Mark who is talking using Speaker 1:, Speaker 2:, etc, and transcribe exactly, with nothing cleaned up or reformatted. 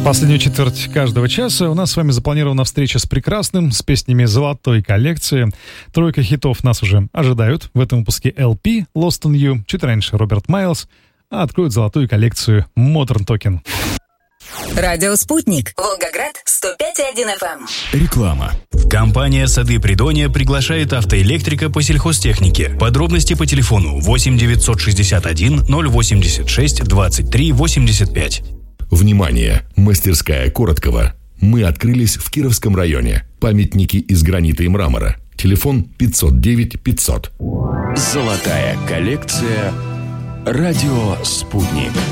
Speaker 1: Последнюю четверть каждого часа у нас с вами запланирована встреча с прекрасным, с песнями золотой коллекции. Тройка хитов нас уже ожидают. В этом выпуске эл пи Lost on You, чуть раньше Роберт Майлз, а откроют золотую коллекцию Modern Talking.
Speaker 2: Радио «Спутник». Волгоград, сто пять и один эф эм.
Speaker 3: Реклама. Компания «Сады Придонья» приглашает автоэлектрика по сельхозтехнике. Подробности по телефону восемь девятьсот шестьдесят один ноль восемьдесят шесть двадцать три восемьдесят пять.
Speaker 4: Внимание! Мастерская Короткова. Мы открылись в Кировском районе. Памятники из гранита и мрамора. Телефон пятьсот девять пятьсот.
Speaker 5: Золотая коллекция. Радио «Спутник».